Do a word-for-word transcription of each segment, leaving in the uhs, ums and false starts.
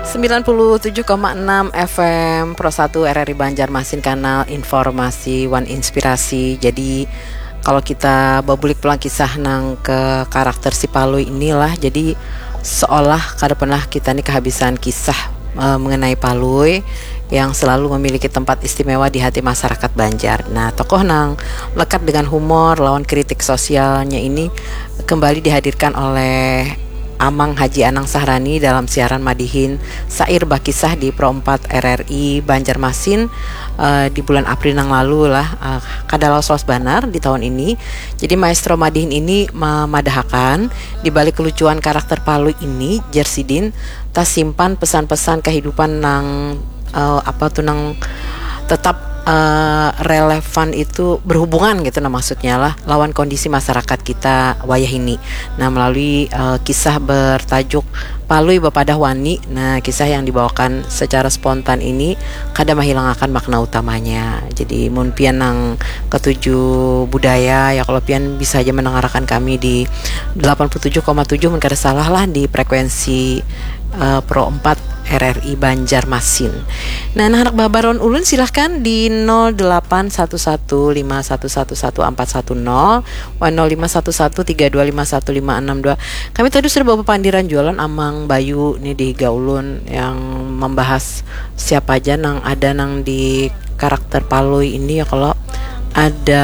sembilan puluh tujuh koma enam F M Pro satu R R I Banjarmasin, kanal informasi One Inspirasi. Jadi kalau kita babulik pulang kisah nang ke karakter si Palui inilah, jadi seolah kada pernah kita nih kehabisan kisah uh, mengenai Palui yang selalu memiliki tempat istimewa di hati masyarakat Banjar. Nah, tokoh nang lekat dengan humor lawan kritik sosialnya ini kembali dihadirkan oleh Amang Haji Anang Sahrani dalam siaran Madihin Sair Bakisah di Pro empat R R I Banjarmasin uh, di bulan April yang lalu lah, uh, kadalau sos banar di tahun ini. Jadi maestro Madihin ini memadahakan di balik kelucuan karakter Palui ini, Jersidin tas simpan pesan-pesan kehidupan nang uh, apa tuh nang tetap Uh, relevan, itu berhubungan gitu nah maksudnya lah lawan kondisi masyarakat kita wayah ini. Nah, melalui uh, kisah bertajuk Palui Bepadah Wani, nah kisah yang dibawakan secara spontan ini kada menghilangakan makna utamanya. Jadi mun pian nang ketujuh budaya ya, kalau pian bisa aja mendengarkan kami di delapan puluh tujuh koma tujuh mun kada salah lah di frekuensi uh, Pro empat R R I Banjarmasin. Nah, anak babaron ulun silahkan di nol delapan satu satu lima satu satu satu empat satu nol nol lima satu satu tiga dua lima satu lima enam dua. Kami tadi sudah bawa pandiran jualan Amang Bayu nih di Gaulun yang membahas siapa aja nang ada nang di karakter Palui ini ya. Kalau ada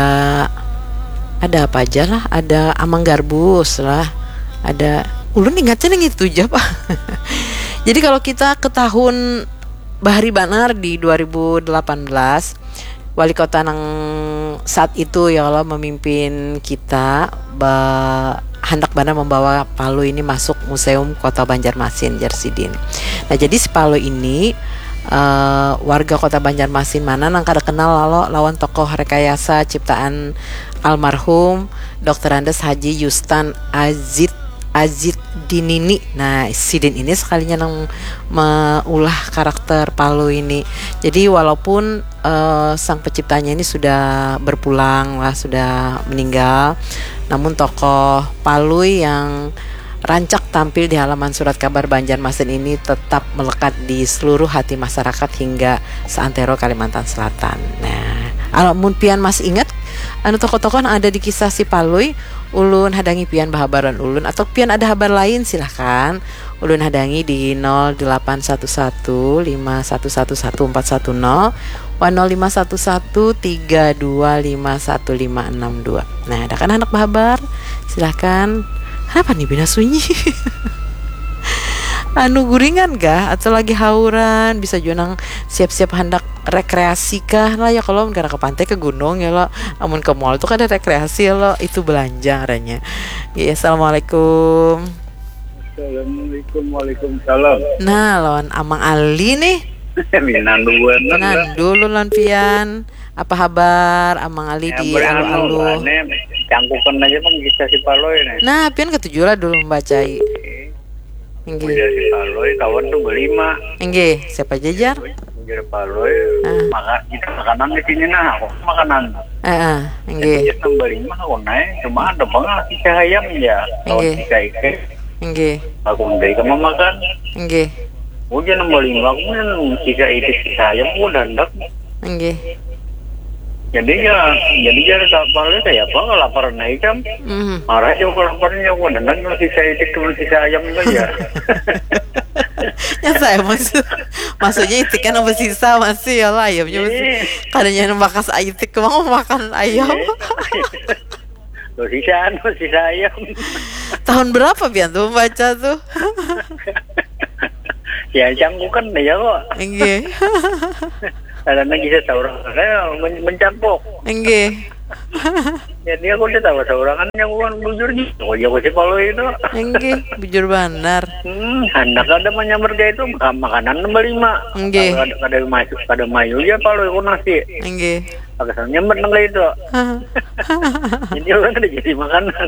ada apa aja lah, ada Amang Garbus lah, ada ulun ingatnya yang itu aja Pak. Jadi kalau kita ke tahun Bahari Banar di dua ribu delapan belas, wali kota nang saat itu ya Allah memimpin kita bah, hendak benar membawa Palui ini masuk Museum Kota Banjarmasin, Jersidin. Nah, jadi si Palui ini uh, warga Kota Banjarmasin mana nang kada kenal lalo lawan tokoh rekayasa ciptaan almarhum Dokter Andes Haji Yustan Azid Azid Dinini. Nah, Sidin ini sekalinya nang meulah karakter Palui ini. Jadi walaupun uh, sang penciptanya ini sudah berpulang lah, sudah meninggal, namun tokoh Palui yang rancak tampil di halaman surat kabar Banjarmasin ini tetap melekat di seluruh hati masyarakat hingga seantero Kalimantan Selatan. Nah, alamun pian masih ingat anu tokoh-tokoh yang ada di kisah si Palui, ulun hadangi pian bahabaran ulun, atau pian ada kabar lain silahkan ulun hadangi di nol delapan satu satu lima satu satu satu empat satu nol nol lima satu satu tiga dua lima satu lima enam dua. Nah, ada kan anak bahabar silahkan. Kenapa nih bina sunyi? Anu guringan kah atau lagi hauran, bisa juga nang siap-siap hendak rekreasi kah lah ya. Kalau nggak ke pantai ke gunung ya lo, namun ke mall tuh kan ada rekreasi ya lo, itu belanja arahnya. Ya, assalamualaikum. Assalamualaikum, waalaikumsalam. Nah, lawan Amang Ali nih. Minan duluan. Minan dulu lan pian. Apa kabar Amang Ali Ya, di anu, alu-alu? ane, cangkukan aja bang kisah si Palui nih. Nah, pian ketujuh lah dulu membacai. Enggih. Kisah si Palui tahun tuh berlima. Enggih, siapa jajar? Jadi Palui, Ah. makan kita makanan di sini nah, aku makanan. Heeh, enggih. Jadi nomor lima aku naik, cuma ada banget kisah ayam ya. Tahun Enggih. tiga ike, Enggih. aku nggak kamu makan. Enggih. Ujian nomor lima, aku kan kisah itu kisah ayam, aku dandak. Enggih. Jadi ya, jadi jadi tak Palui kayak apa kalau lapar naik kan? Mhm. Marah juga laparnya, aku dandak masih saya itu cuma kisah ayam saja. Ya saya maksud maksudnya itik kan apa sisa masih ya lah ayamnya masih kadangnya bakas itik mau makan ayam. Loh sisaan, sisa ayam. Tahun berapa pian tuh baca tuh? Ya cangkukan deh ya kok. Enggih. Karena kisah seorang saya men- mencampuk. Enggih. Jadi aku udah tahu seorang yang bukan bujur gitu. Oh ya aku si Palui itu. Enggih, bujur benar. Hmm, hendak ada menyamar dia itu makan makanan nomor lima. Enggih. Kalau ada ada mayu, ada mayu ya Palui aku nasi. Enggih. Agak nyamber nengah itu. Jadi orang ada jadi makanan.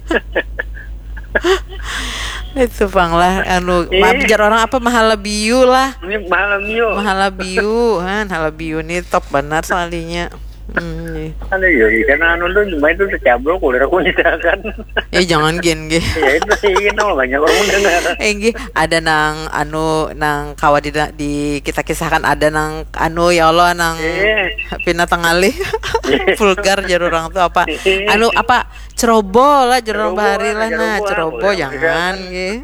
Itu pang lah anu Eh. mabijar orang apa mahala biu lah. Ini malam yuk. Mahala biu, kan hala biu nih top benar sekalinya. Hmm. Ano yun, karena ano doon, cuma itu tercablok, udah aku nyatakan. Eh jangan gin gin. Ya itu sih, gitu, banyak orang mendengar. Eh Gi, ada nang anu nang kawa di, di kita kisahkan ada nang anu ya Allah nang Eh. pina tengalih vulgar jar orang tuh apa anu apa ceroboh lah jar orang bahari lah nah ceroboh jangan Gi.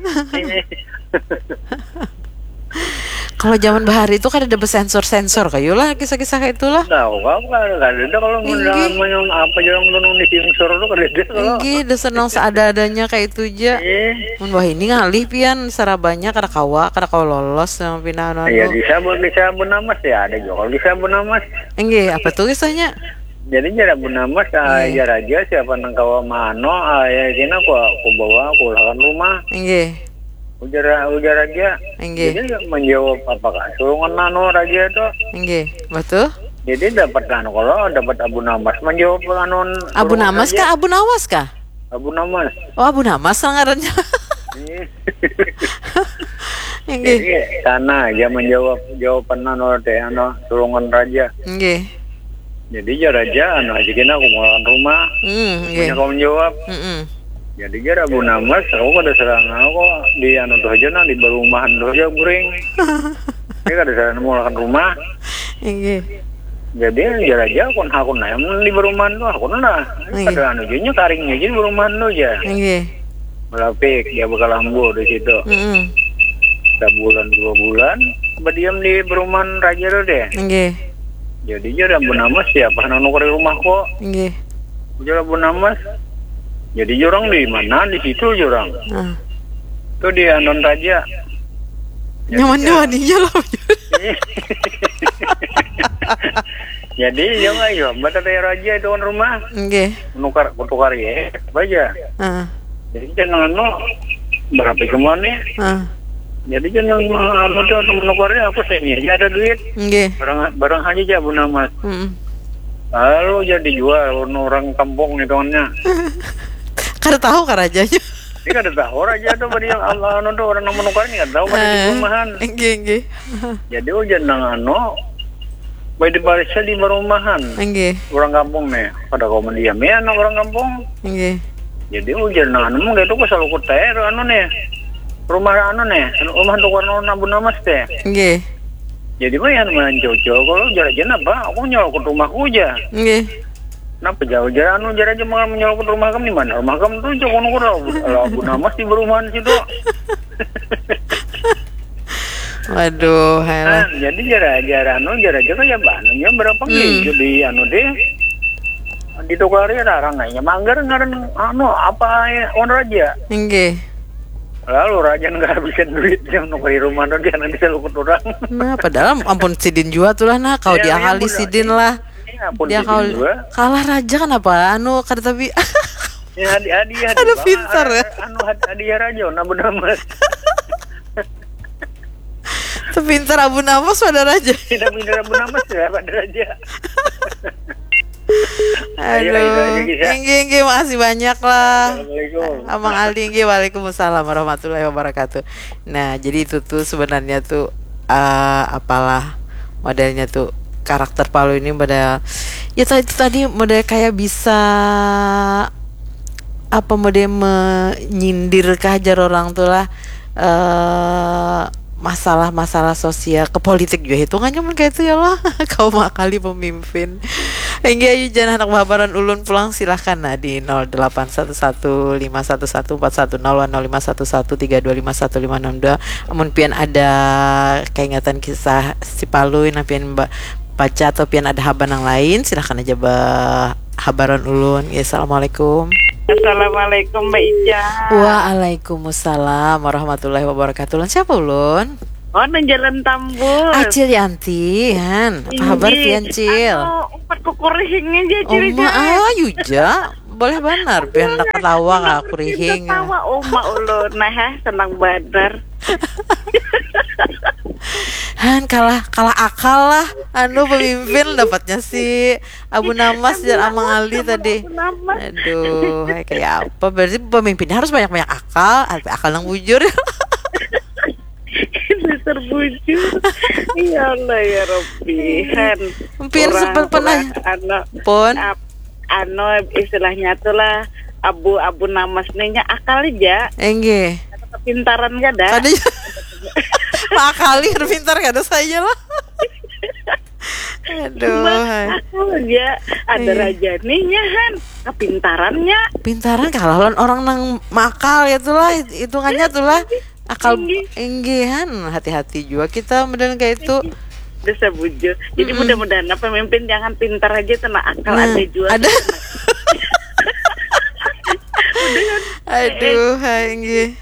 Kalau zaman bahari itu kan ada sensor-sensor kayu lah kisah-kisah kayak itulah. Tahu kau kan ada kalau menang apa yang menung di sensor itu kan ada kalau. Inggi, udah senang seada-adanya kayak itu aja. Eh. Mun wah ini ngalih pian sarabanya kada kawa, kada kawa lolos sama pina anu. Ya bisa buat bisa benamas ya ada juga kalau bisa benamas. Inggi, apa tuh kisahnya? Jadi jara benamas ya raja siapa nang kawa mano ya kena aku aku bawa aku lakukan rumah. Inggi. Ujar ujar raja. Inggi. Jadi menjawab apakah sulungan nano raja itu. Inggi, betul? Jadi dapat anu kalau dapat Abu Namas menjawab anu Abu Namas kah? Abu Nawas kah? Abu Namas. Oh Abu Namas ngarannya. Inggi. Jadi sana dia menjawab jawaban anu teh anu sulungan raja. Inggi. Jadi ya raja anu aja kena aku mau rumah. Hmm, inggi. Punya kau menjawab. Heeh. Jadi jar Abu Namas aku kada serang aku di anu tuh aja nah di perumahan tuh aja guring. Dia kada serang mau lakukan rumah. Inggi. Jadi jar aja aku aku nah mun di perumahan tuh aku nah. Kada anu nya karingnya aja di perumahan tuh aja. Inggi. Melapik dia bakal lambu di situ. Heeh. Sebulan dua bulan berdiam di perumahan raja tuh deh. Inggi. Jadi jar Abu Namas siapa anu ke rumah kok. Inggi. Jar Abu Namas. Jadi jurang di mana? Di situ jurang. Ah. Tuh di anon raja. Nyaman-nyamannya lah. Jadi ya nggak ya, bata teh raja itu kan rumah. Nggih. Menukar menukar ya, aja. Heeh. Jadi jangan anu berapa kemana? Heeh. Jadi jangan anu tuh menukarnya aku sini aja ada duit. Nggih. Barang barang aja aja Bu Namas. Heeh. Lalu jadi jual orang kampung nih kawannya. Kada tahu karajanya. Dia kada tahu raja tuh bari yang Allah anu tuh orang menukarnya kada tahu pada di perumahan. Nggih, nggih. Jadi ujian nang anu bae di barisnya di perumahan. Nggih. Orang kampung nih, pada kau mendiam ya anak orang kampung. Nggih. Jadi ujian nang anu mung itu ku selalu kuter anu nih. Rumah anu nih, rumah untuk warna Abu Namas teh. Nggih. Jadi mah yang main jauh-jauh kalau jalan apa? Aku nyolok ke rumahku aja. Nggih. Kenapa jauh-jauh anu jalan aja malah menyolok ke rumah kamu di mana? Rumah kamu tuh jauh kono kono. Abu Namas di perumahan situ. Waduh, Nah, helah. jadi jarak-jarak anu jarak aja kayak banunya berapa hmm. di anu deh. Ditukari larang aja. Manggar ngaran anu apa ya on raja. Nggih. Lalu raja nggak habisin duit yang nukari rumah tuh dia nanti selalu orang. Nah, padahal ampun sidin jua tuh lah nah kau Ya, diakali ya, sidin ya. lah. Ya, ampun Dia sidin kau juga. kalah raja kan apa? Anu kada tapi Ya hadi hadiah. Ada pintar ya. Anu hadiah raja nah benar mas. sepintar Abu Nawas pada raja. Tidak pintar Abu Nawas ya pada raja. Aduh, Inggi, Inggi, makasih banyak lah. Assalamualaikum. Abang Aldi, Inggi, waalaikumsalam warahmatullahi wabarakatuh. Nah, jadi itu tuh sebenarnya tuh uh, apalah modelnya tuh karakter Palu ini pada ya tadi tadi model kayak bisa apa model menyindir kehajar orang tuh lah uh, masalah-masalah sosial ke politik juga hitungannya mungkin kayak itu ya lah. Kau makali pemimpin. Hingga ayo jangan anak babaran ulun pulang silahkan nah di nol delapan satu satu lima satu satu empat satu nol nol lima satu satu tiga dua lima satu lima enam dua. Amun pian ada keingatan kisah si Palu yang pian baca atau pian ada haban yang lain silahkan aja bah habaran ulun. Ya, assalamualaikum. Assalamualaikum Mbak Ica. Waalaikumsalam warahmatullahi wabarakatuh. Lan siapa ulun? Oh, nang Jalan Tambun. Acil Yanti, Han. Apa kabar pian Cil? Anu, empat kukurihing aja Oh ciri ma, ayo ja. Boleh benar pian nak ketawa ka kurihing. Ketawa oma ulun. Nah, senang bener. Han kalah kalah akal lah. Anu pemimpin dapatnya si Abu Namas dan Amang Ali tadi. Aduh, kayak apa? Berarti pemimpinnya harus banyak-banyak akal, akal yang bujur. Mister Bujur. Ya Allah ya Rabbi. Kan Pin sempat pernah ano, pun ap- ano istilahnya tuh lah abu-abu namasnya akal aja. enggih. Kepintaran gak ada. Ada makali pintar gak ada saya lah. Aduh. Akal aja ada Iya. raja nih kan kepintarannya. Pintaran kalau orang nang makal ya tuh lah hitungannya tuh lah akal enggihan hati-hati juga kita medan kayak itu. Bisa bujur. Jadi Mm-mm. mudah-mudahan pemimpin jangan pintar aja tenang akal Nah, ada juga. ada. Aduh, enggi.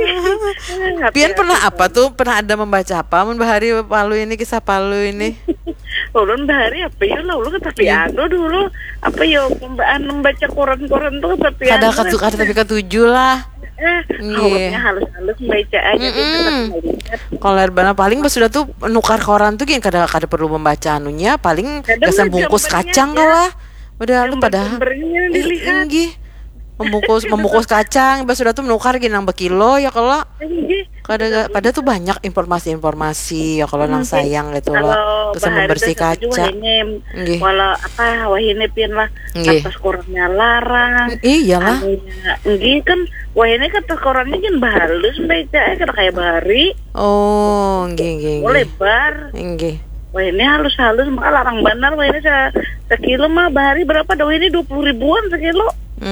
Pian pernah apa tuh? Pernah ada membaca apa? Mun Bahari Palu ini kisah Palu ini. Ulun bahari apa ya lah ulun tapi ado dulu apa ya pembaan membaca koran-koran tuh tapi Ada katu ada tapi ketujuh lah. eh Iya. awalnya halus-halus membaca aja gitu Mm-mm. pas melihat. Kalau Erbana paling pas sudah tuh nukar koran tuh gini kada kada perlu membaca anunya paling Kadang gasan mah bungkus gambarnya kacang aja. kalah. Udah lu pada Gambar-gambarnya dilihat. inggi membungkus membungkus kacang pas sudah tuh menukar gini nang bekilo ya kalau Tinggi. kada pada tuh banyak informasi-informasi ya kalau nang sayang gitu loh Kalau bisa bahari membersih dah setuju, kaca. wahine, Nggih. walau apa wahine pian lah Nggih. atas korannya larang. Iyalah. Anunya, enggih kan wahine kata korannya kan bahalus baca eh kada kayak bahari. Oh, nggih nggih Oh, nggih. lebar. Nggih. Wah ini halus-halus maka larang benar. Wah ini se sekilo mah bahari berapa? Dah ini dua puluh ribuan sekilo.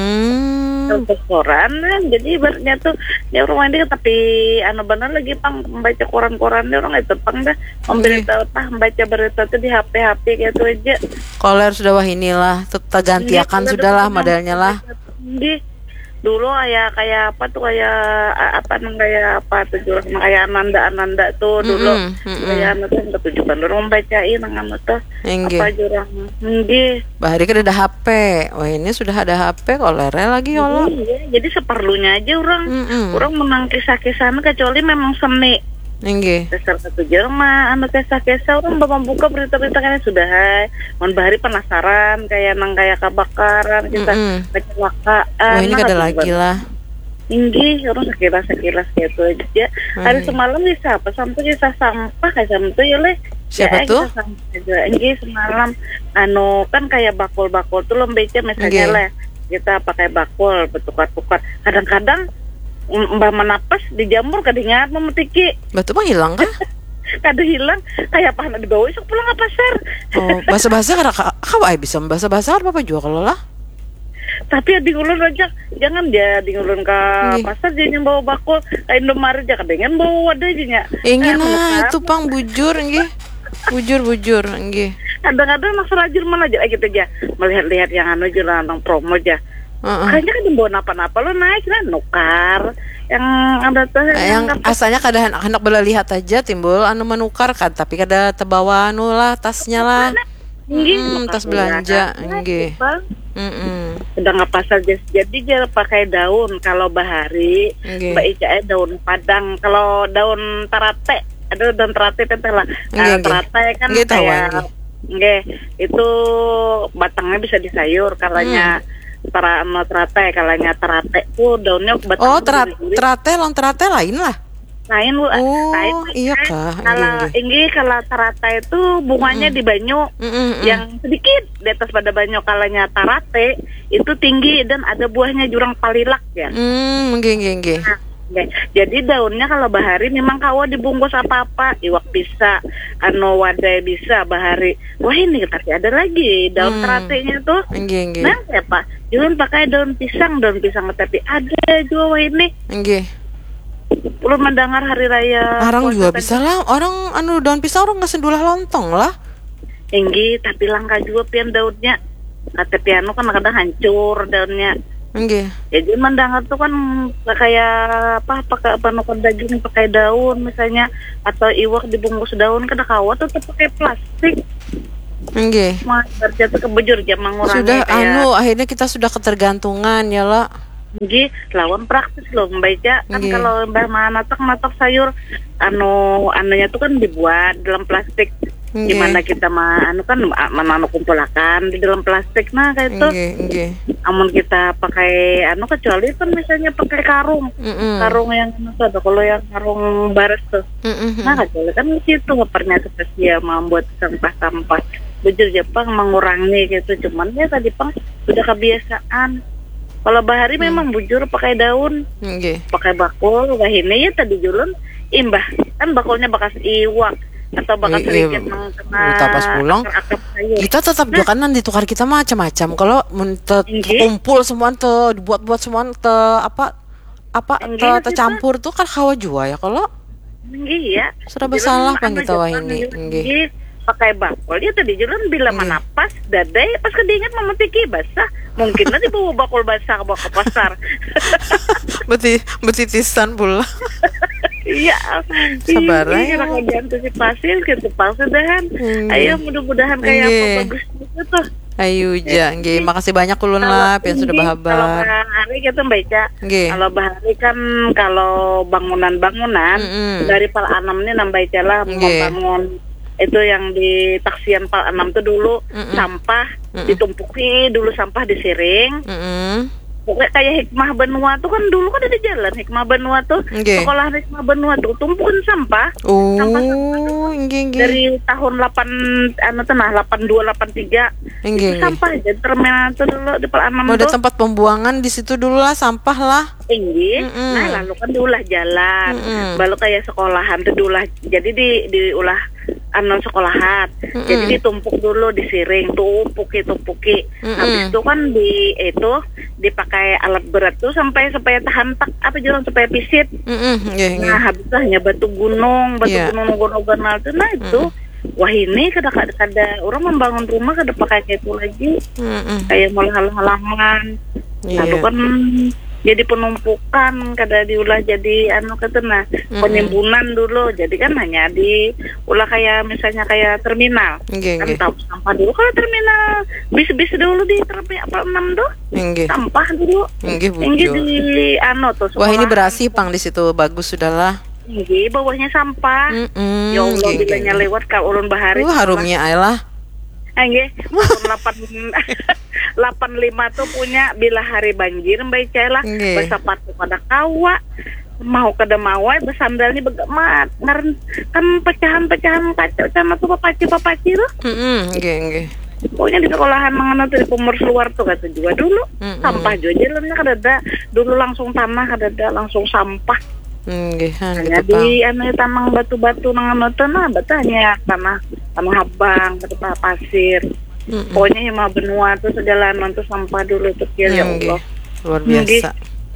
Hmm. Untuk koran kan. Jadi ibaratnya tuh ya orang ini tapi anu benar lagi pang membaca koran-korannya orang itu pang dah memberita apa membaca berita tuh di H P H P kayak itu aja. Koler sudah wah inilah tetap gantiakan Iya, sudah lah betul. modelnya lah. Di dulu kayak kayak apa tuh kayak a- apa nang kayak apa tuh jurang kayak Ananda Ananda tuh dulu Mm-mm, mm-mm. kayak anu tuh ketujukan dulu membacain nang anu tuh Nggih. apa jurang nggih. Bahari kan ada H P. Wah ini sudah ada H P kolernya lagi Allah. Iya, jadi seperlunya aja orang Mm-mm. orang menang kisah-kisah kecuali memang seni. Nggih. Dasar ketujuh mah anu kisah-kisah orang bapak buka berita-berita kan sudah hai. Mon bahari penasaran kayak nang kayak kebakaran kisah Mm-mm. kecelakaan. Wah ini nah, kada gitu, lagi Bang. lah. Tinggi orang sekilas-sekilas gitu aja. Hari Hmm. semalam bisa apa sampai kisah sampah kayak sampai ya leh. Siapa Ya, tuh? kisah sampah juga. Ini semalam anu kan kayak bakul-bakul tuh lembeca misalnya Nggih. lah. Kita pakai bakul bertukar-tukar. Kadang-kadang m- mbak menapas dijamur kadingat memetiki Batu mah hilang kan? kada hilang kayak apa anak dibawa isok pulang ke pasar. Oh, bahasa-bahasa kada kau ai bisa bahasa-bahasa apa juga kalau lah. Tapi di ulun aja jangan dia di ulun ke Nggih. pasar dia yang bawa bakul kayak Indomaret aja kadang bawa wadah aja nya. Ingin Eh, nah itu pang bujur nggih. Bujur bujur nggih. kadang-kadang nak serajur mana aja gitu aja melihat-lihat yang anu aja lah nang promo aja. Heeh. Kayaknya kan bawa napa-napa lo naik lah nukar yang ada tuh yang kap- asalnya kada hendak bela lihat aja timbul anu menukar kan tapi kada terbawa anu lah tasnya lah. Nggih, Mm, nukar tas belanja, ya. nggih. Bang, Mm-mm. sedang apa saja jadi dia pakai daun kalau bahari Nggih. Mbak Ica eh, daun padang kalau daun terate ada daun terate itu lah. Nggih, Nah, nggih. terate kan Nggih, tahu, kayak nggih. nggih itu batangnya bisa disayur kalanya para anu terate kalanya terate tuh daunnya batangnya Oh, bisa terat digulung. terate lon terate lain lah. Lain bu, Oh, lain, iya lain. kah? Kalau Nggih, ini kalau terate itu bunganya di banyu Mm-mm. yang sedikit di atas pada banyu kalanya tarate itu tinggi dan ada buahnya jurang palilak ya. Hmm, nggih nggih nggih. Nah, oke. Jadi daunnya kalau bahari memang kawa dibungkus apa-apa, iwak bisa, anu wadai bisa bahari. Wah ini tapi ada lagi daun Hmm. teratenya tuh. Nggih nggih. Nah, siapa? Jangan pakai daun pisang, daun pisang tapi ada juga wah ini. Nggih. Belum mendengar hari raya. Orang puasa juga tadi. bisa lah. Orang anu daun pisang orang nggak sendulah lontong lah. Tinggi tapi langka juga pian daunnya. Kata piano kan kadang hancur daunnya. Nggih. Jadi mendengar tuh kan kayak apa pakai panukan daging pakai daun misalnya atau iwak dibungkus daun kada kawa tuh tetap pakai plastik. Nggih. Mah kerja tuh kebujur jam mengurangi Sudah kayak anu akhirnya kita sudah ketergantungan ya lah. Nggih, lawan praktis loh membaca kan Nggih. kalau mbah matok matok sayur anu anunya tuh kan dibuat dalam plastik Nggih. Gimana kita mah anu kan anu kumpulakan di dalam plastik nah kayak itu. Nggih, nggih. Amun kita pakai anu kecuali kan misalnya pakai karung. Mm-mm. Karung yang anu tuh, kalau yang karung bares tuh. Mm-mm. Nah kecuali kan di situ nggak pernah spesial membuat sampah-sampah. Bujur Jepang mengurangi gitu, cuman ya tadi Pang sudah kebiasaan. Kalau bahari Hmm. memang bujur pakai daun, Nggih. pakai bakul, wah ini ya tadi julun imbah kan bakulnya bekas iwak atau bekas Iya, sedikit iya. nang Kita pas pulang, akar sayur. Kita tetap juga kan ditukar kita macam-macam. Kalau mun te- Nggih. kumpul semua te dibuat-buat semua te apa apa te, Nggih, tercampur tuh kan hawa jua ya kalau Nggih ya. sudah Julun bersalah Pang anu kita wah Jepang, ini. julun Nggih. nggih, pakai bakul dia tadi julun bila Nggih. mana pas dadai pas kedingat memetiki basah mungkin nanti bawa bakul basah bawa ke pasar. Beti betitisan pula. Iya, Sabar iya, aja. kalau diantisipasi gitu Pak sudahan. Hmm. Ayo mudah-mudahan kayak apa Nggih. bagus gitu tuh. Ayo ja, nggih. Makasih banyak ulun lah pian sudah Kalau bahabar. bahari kita baca. Nggih. Kalau bahari kan kalau bangunan-bangunan Mm-mm. dari Pal Anam ini nambah lah Nggih. membangun itu yang di taksian Pal Anam tuh dulu Mm-mm. sampah Mm-mm. ditumpuki dulu sampah disiring. Mm-mm. Pokoknya kayak Hikmah Benua tuh kan dulu kan ada jalan Hikmah Benua tuh Nggih. sekolah Hikmah Benua tuh tumpukan sampah Oh, nggih nggih. dari tahun delapan anu tenah delapan dua delapan tiga Nggih, itu nggih. sampah jadi terminal tuh dulu di Pelanam Mau ada tuh tempat pembuangan di situ dulu lah sampah lah. tinggi. Mm-mm. Nah lalu kan diulah jalan, Mm-mm. baru kayak sekolahan tuh diulah jadi di diulah anu sekolahan. Mm-mm. Jadi ditumpuk dulu disiring, tumpuki tumpuki. Mm-mm. Habis itu kan di itu dipakai alat berat tuh sampai supaya tahan tak apa jalan supaya pisit. Mm-mm, nggih nggih. Nah habis itu hanya batu gunung, batu Iya. gunung gunung ganal tuh. Nah itu wah ini kada kada kada orang membangun rumah kada pakai kayak itu lagi Mm-mm. kayak malah halaman. Iya. Lalu kan jadi penumpukan kada diulah jadi anu kata nah Mm-mm. penimbunan dulu jadi kan hanya diulah kayak misalnya kayak terminal Nggih kan nggih. tahu sampah dulu kalau terminal bis-bis dulu di terminal apa enam tuh Nggih. sampah dulu Nggih, tinggi bujur. di anu tuh Wah ini sekolah. berasih Pang di situ bagus sudahlah. tinggi bawahnya sampah. Mm-mm, Ya Allah nggih, bilanya nggih. lewat ka ulun bahari. Uh, harumnya ay lah. Ah, nggih. Tahun delapan delapan lima tuh punya bila hari banjir mbak Cela Nggih. bersepatu pada kawa mau kada mau ay bersandalnya begemat ngaren kan pecahan-pecahan kaca sama tuh papaci-papaci tuh. Mm-mm, nggih nggih. Pokoknya di sekolahan mengenal dari pemers luar tuh kata juga dulu Mm-mm. sampah juga jalannya kada ada dulu langsung tanah kada ada langsung sampah Nggih, han hanya gitu Pang. di anu tamang batu-batu nang anu tanah betahnya tanah tanah habang batu pasir. Mm-mm. Pokoknya yang mah benua tuh sejalanan tuh sampah dulu tuh ya ya Nggih. Allah. Luar biasa.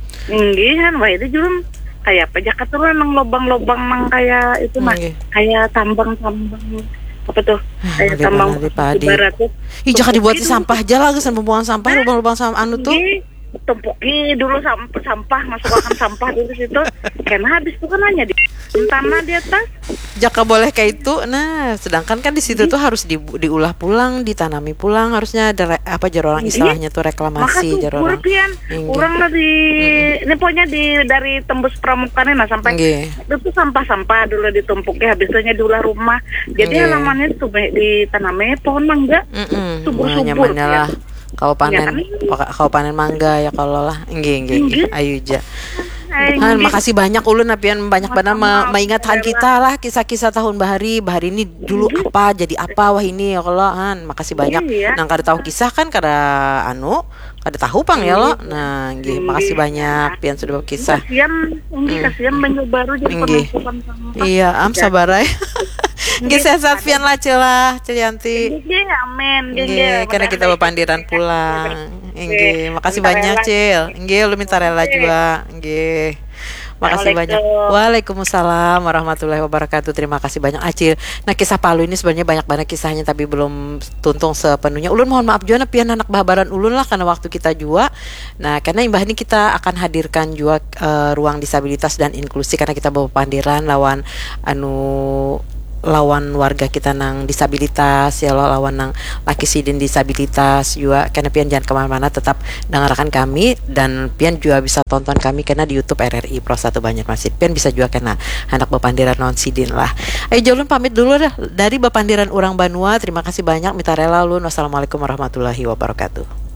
Nggih kan wah itu juga kayak apa Jakarta tuh nang lobang-lobang nang kayak itu mah Nggih. kayak tambang-tambang apa tuh kayak Nggih, tambang Bang, padi. barat tuh. Ih jangan dibuat Tumpuki sampah aja lah kesan pembuangan sampah lubang-lubang sampah anu tuh. Nggih, tumpuki dulu sampah, sampah masukkan sampah dulu situ. Karena habis itu kan hanya di tanah di atas. Jaka boleh kayak itu. Nah, sedangkan kan di situ tuh harus di, diulah pulang, ditanami pulang, harusnya ada re- apa jar orang Nggih. istilahnya tuh Maka reklamasi tuh jar orang. kurpian Nggih. orang lah di ini pokoknya di dari tembus pramukaan nah sampai Nggih. itu sampah-sampah dulu ditumpuknya habisnya diulah rumah. Jadi Nggih. halamannya tuh baik ditanami pohon mangga. Mm-mm. Subur-subur, Wah, nyamannya ya. lah. Kalau panen, kan? paka- kalau panen mangga ya kalau lah, nggih nggih. Nggih. Ayo ja. Eh, Han, nggih. makasih banyak ulun apian banyak banget Sama-sama, ma- maingatkan Bella. kita lah kisah-kisah tahun bahari bahari ini dulu apa jadi apa wah ini ya kalau Han makasih banyak Iya. nang kada tahu kisah kan kada anu kada tahu Pang ya lo nah nggih Nggih. makasih banyak pian sudah berkisah Kasihan, nggih kasihan banyak baru jadi Nggih. penumpukan sampah. iya am sabar aja nggih sehat pian lah celah Celianti Nggih, amin. nggih karena kita berpandiran pulang nggih makasih Minta banyak rela. Cil nggih lu minta rela juga nggih makasih banyak. Waalaikumsalam warahmatullahi wabarakatuh. Terima kasih banyak Acil. Nah kisah Palu ini sebenarnya banyak banget kisahnya tapi belum tuntung sepenuhnya. Ulun mohon maaf juga pian anak bahabaran ulun lah karena waktu kita juga. Nah karena imbah ini kita akan hadirkan juga uh, ruang disabilitas dan inklusi karena kita bawa pandiran lawan anu lawan warga kita nang disabilitas ya lo lawan nang laki sidin disabilitas juga karena pian jangan kemana-mana, tetap dengarkan kami dan pian juga bisa tonton kami karena di YouTube R R I Pro satu Banjarmasin. Pian bisa juga kena anak Bapandiran non sidin lah. Ayo Jolun pamit dulu dah dari Bapandiran Urang Banua. Terima kasih banyak mita rela ulun. Wassalamualaikum warahmatullahi wabarakatuh.